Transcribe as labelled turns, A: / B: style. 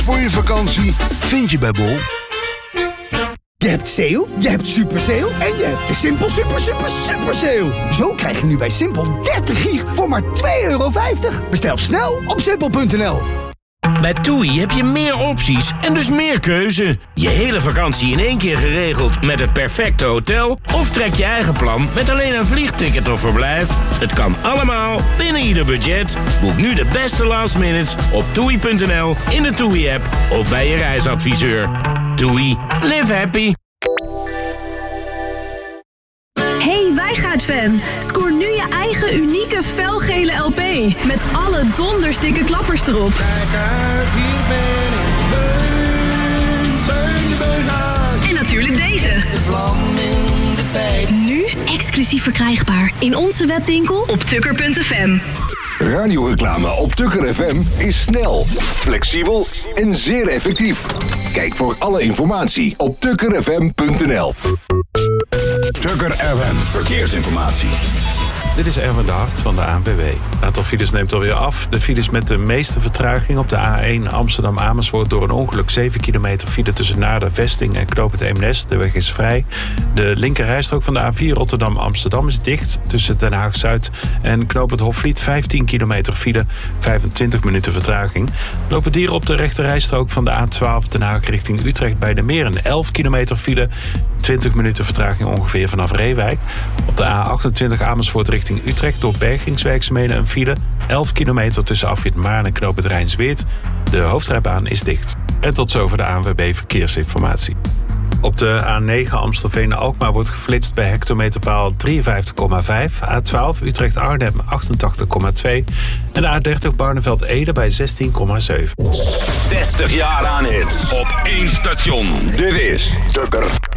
A: voor je vakantie vind je bij Bol.
B: Je hebt sale, je hebt super sale en je hebt de Simpel super sale. Zo krijg je nu bij Simpel 30 gig voor maar €2,50. Bestel snel op simpel.nl.
C: Bij TUI heb je meer opties en dus meer keuze. Je hele vakantie in één keer geregeld met het perfecte hotel? Of trek je eigen plan met alleen een vliegticket of verblijf? Het kan allemaal binnen ieder budget. Boek nu de beste last minutes op TUI.nl, in de TUI-app of bij je reisadviseur. TUI. Live happy.
D: Hey Wijngaard-fan, scoor nu je eigen unieke felgele LP. Met alle dondersdikke klappers erop.
E: Kijk uit, hier ben ik.
D: En natuurlijk deze.
E: De vlam in de pijp.
D: Nu exclusief verkrijgbaar in onze webwinkel op tukker.fm.
F: Radioreclame op Tukker FM is snel, flexibel en zeer effectief. Kijk voor alle informatie op tukkerfm.nl. Tukker FM Verkeersinformatie.
G: Dit is Erwin de Hart van de ANWB. Het aantal files neemt alweer af. De files met de meeste vertraging op de A1 Amsterdam-Amersfoort... door een ongeluk 7 kilometer file tussen Naarden, Vesting en Knoop het Eemnes. De weg is vrij. De linkerrijstrook van de A4 Rotterdam-Amsterdam is dicht... tussen Den Haag-Zuid en Knoop het Hofvliet. 15 kilometer file, 25 minuten vertraging. Lopen dieren op de rechterrijstrook van de A12 Den Haag richting Utrecht bij de Meren. 11 kilometer file, 20 minuten vertraging ongeveer vanaf Reewijk. Op de A28 Amersfoort richting Utrecht door bergingswerkzaamheden een file. 11 kilometer tussen afrit Maarn en Knoop het Rijnsweert. De hoofdrijbaan is dicht. En tot zover de ANWB Verkeersinformatie. Op de A9 Amstelveen-Alkmaar wordt geflitst bij hectometerpaal 53,5. A12 Utrecht-Arnhem 88,2. En de A30 Barneveld-Ede bij 16,7.
F: 60 jaar aan hits.
H: Op één station.
F: Dit is Tukker